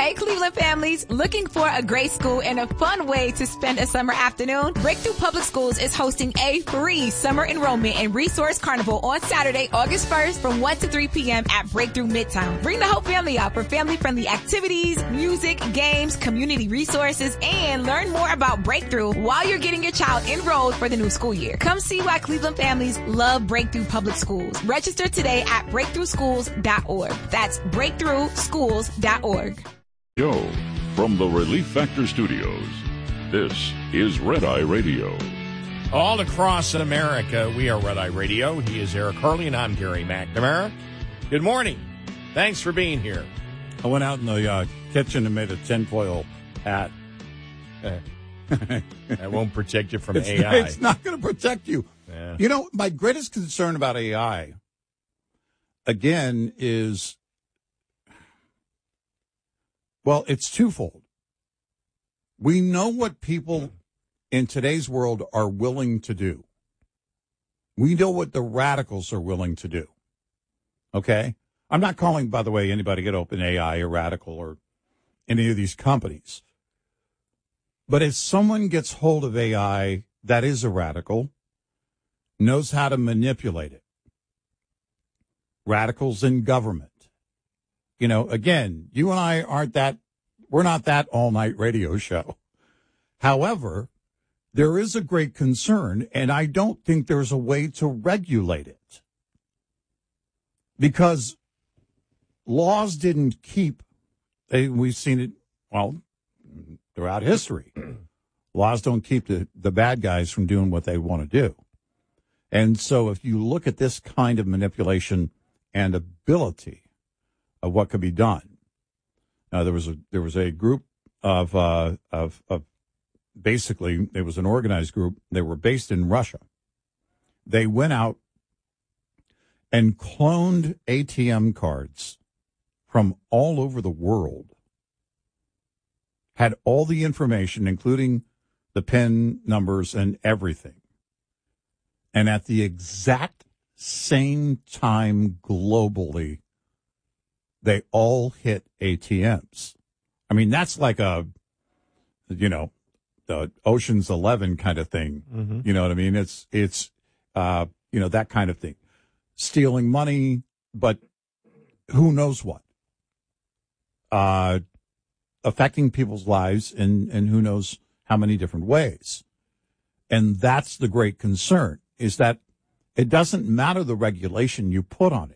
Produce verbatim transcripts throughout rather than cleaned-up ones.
Hey, Cleveland families, looking for a great school and a fun way to spend a summer afternoon? Breakthrough Public Schools is hosting a free summer enrollment and resource carnival on Saturday, August first from one to three p.m. at Breakthrough Midtown. Bring the whole family out for family-friendly activities, music, games, community resources, and learn more about Breakthrough while you're getting your child enrolled for the new school year. Come see why Cleveland families love Breakthrough Public Schools. Register today at breakthrough schools dot org. That's breakthrough schools dot org. Yo, from the Relief Factor Studios, this is Red Eye Radio. All across America, we are Red Eye Radio. He is Eric Hurley, and I'm Gary McNamara. Good morning. Thanks for being here. I went out in the uh, kitchen and made a tinfoil hat. That won't protect you from it's, A I. It's not going to protect you. Yeah. You know, my greatest concern about A I, again, is... Well, it's twofold. We know what people in today's world are willing to do. We know what the radicals are willing to do. Okay? I'm not calling, by the way, anybody at OpenAI a radical or any of these companies. But if someone gets hold of A I that is a radical, knows how to manipulate it, radicals in government, you know, again, you and I aren't that, we're not that all-night radio show. However, there is a great concern, and I don't think there's a way to regulate it. Because laws didn't keep, we've seen it, well, throughout history. Laws don't keep the, the bad guys from doing what they want to do. And so if you look at this kind of manipulation and ability of what could be done. Now, there was a there was a group of uh, of of basically it was an organized group. They were based in Russia. They went out and cloned A T M cards from all over the world. Had all the information, including the PIN numbers and everything. And at the exact same time globally, they all hit A T Ms. I mean, that's like a, you know, the Ocean's Eleven kind of thing. Mm-hmm. You know what I mean? It's, it's, uh, you know, that kind of thing. Stealing money, but who knows what? Uh, affecting people's lives in, in who knows how many different ways. And that's the great concern, is that it doesn't matter the regulation you put on it.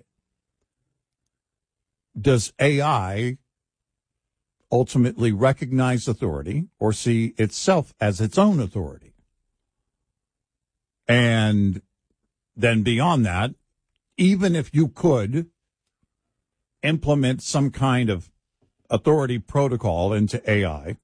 Does A I ultimately recognize authority or see itself as its own authority? And then beyond that, even if you could implement some kind of authority protocol into A I,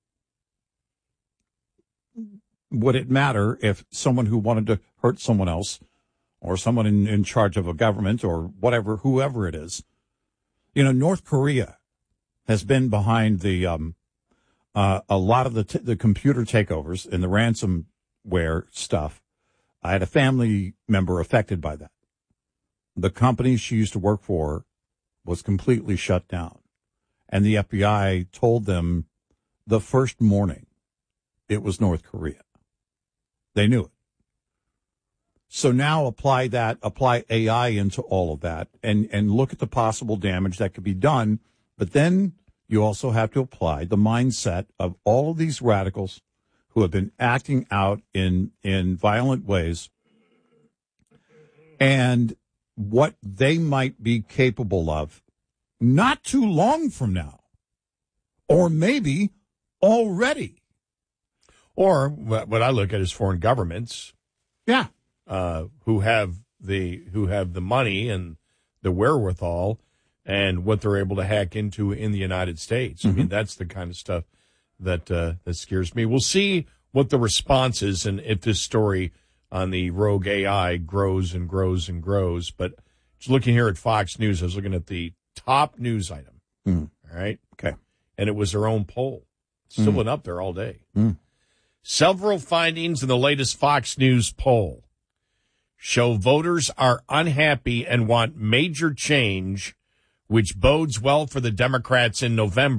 would it matter if someone who wanted to hurt someone else or someone in, in charge of a government or whatever, whoever it is? You know, North Korea has been behind the um, uh, a lot of the t- the computer takeovers and the ransomware stuff. I had a family member affected by that. The company she used to work for was completely shut down, and the F B I told them the first morning it was North Korea. They knew it. So now apply that, apply A I into all of that and, and look at the possible damage that could be done. But then you also have to apply the mindset of all of these radicals who have been acting out in, in violent ways and what they might be capable of not too long from now, or maybe already. Or what I look at is foreign governments. Yeah. Uh, who have the who have the money and the wherewithal and what they're able to hack into in the United States. Mm-hmm. I mean, that's the kind of stuff that uh, that scares me. We'll see what the response is and if this story on the rogue A I grows and grows and grows. But just looking here at Fox News, I was looking at the top news item. Mm. All right. Okay. And it was their own poll. It's still mm. been up there all day. Mm. Several findings in the latest Fox News poll show voters are unhappy and want major change, which bodes well for the Democrats in November.